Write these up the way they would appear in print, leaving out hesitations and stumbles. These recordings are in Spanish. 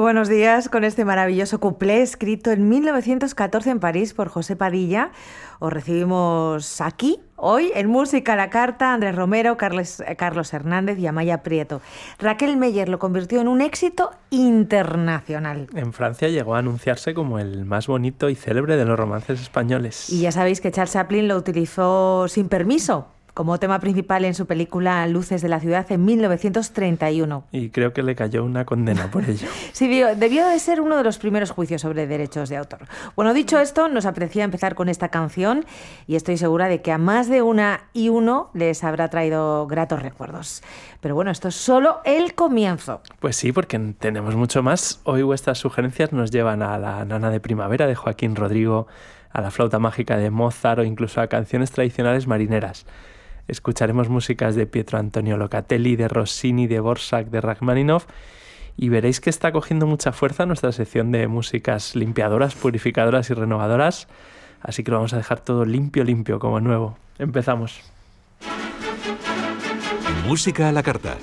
buenos días con este maravilloso cuplé escrito en 1914 en París por José Padilla. Os recibimos aquí, hoy, en Música a la Carta, Andrés Romero, Carlos Hernández y Amaya Prieto. Raquel Meyer lo convirtió en un éxito internacional. En Francia llegó a anunciarse como el más bonito y célebre de los romances españoles. Y ya sabéis que Charles Chaplin lo utilizó sin permiso como tema principal en su película Luces de la ciudad en 1931. Y creo que le cayó una condena por ello. Sí, debió de ser uno de los primeros juicios sobre derechos de autor. Bueno, dicho esto, nos aprecia empezar con esta canción y estoy segura de que a más de una y uno les habrá traído gratos recuerdos. Pero bueno, esto es solo el comienzo. Pues sí, porque tenemos mucho más. Hoy vuestras sugerencias nos llevan a La Nana de Primavera de Joaquín Rodrigo, a La Flauta Mágica de Mozart o incluso a canciones tradicionales marineras. Escucharemos músicas de Pietro Antonio Locatelli, de Rossini, de Dvořák, de Rachmaninoff, y veréis que está cogiendo mucha fuerza nuestra sección de músicas limpiadoras, purificadoras y renovadoras, así que lo vamos a dejar todo limpio, como nuevo. Empezamos. Música a la carta.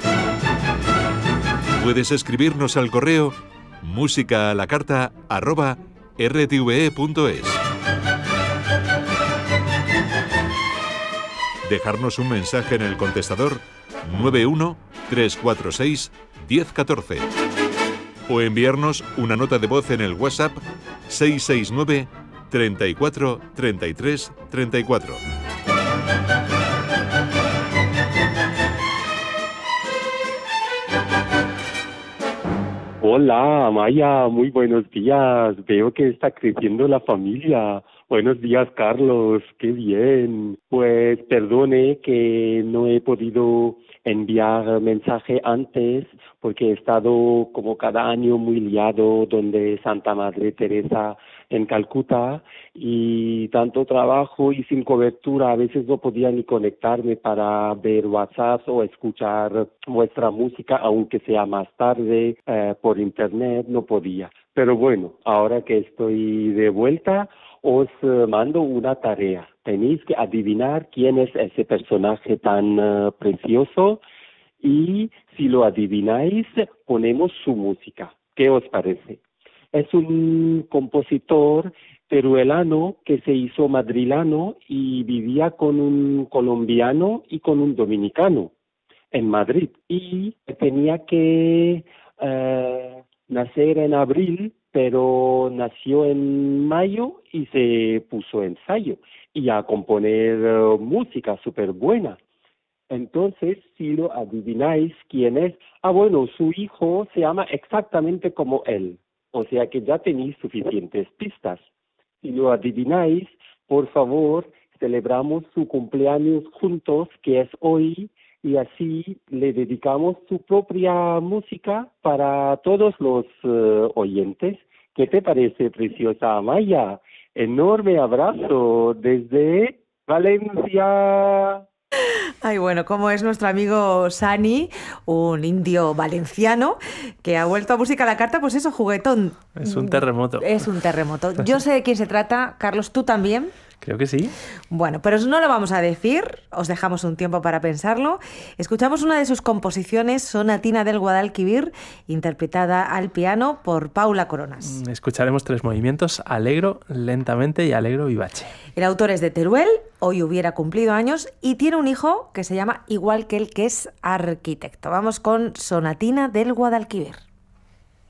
Puedes escribirnos al correo musicalacarta@rtve.es. Dejarnos un mensaje en el contestador 91 346 1014 o enviarnos una nota de voz en el WhatsApp 669 34 33 34. Hola, Amaya, muy buenos días. Veo que está creciendo la familia. Buenos días, Carlos. Qué bien. Pues perdone que no he podido enviar mensaje antes porque he estado como cada año muy liado donde Santa Madre Teresa en Calcuta y tanto trabajo y sin cobertura, a veces no podía ni conectarme para ver WhatsApp o escuchar vuestra música, aunque sea más tarde por internet, no podía. Pero bueno, ahora que estoy de vuelta, os mando una tarea. Tenéis que adivinar quién es ese personaje tan precioso y si lo adivináis, ponemos su música. ¿Qué os parece? Es un compositor peruelano que se hizo madrilano y vivía con un colombiano y con un dominicano en Madrid. Y tenía que nacer en abril, pero nació en mayo y se puso ensayo y a componer música súper buena. Entonces, si lo adivináis quién es, bueno, su hijo se llama exactamente como él, o sea que ya tenéis suficientes pistas. Si lo adivináis, por favor, celebramos su cumpleaños juntos, que es hoy, y así le dedicamos su propia música para todos los oyentes. ¿Qué te parece, preciosa Amaya? Enorme abrazo desde Valencia. Ay, bueno, como es nuestro amigo Sani, un indio valenciano que ha vuelto a Música a la Carta, pues eso, juguetón. Es un terremoto. Es un terremoto. Yo sé de quién se trata. Carlos, ¿tú también? Creo que sí. Bueno, pero no lo vamos a decir, os dejamos un tiempo para pensarlo. Escuchamos una de sus composiciones, Sonatina del Guadalquivir, interpretada al piano por Paula Coronas. Escucharemos 3 movimientos, Allegro, lentamente y Allegro vivace. El autor es de Teruel, hoy hubiera cumplido años y tiene un hijo que se llama igual que él, que es arquitecto. Vamos con Sonatina del Guadalquivir.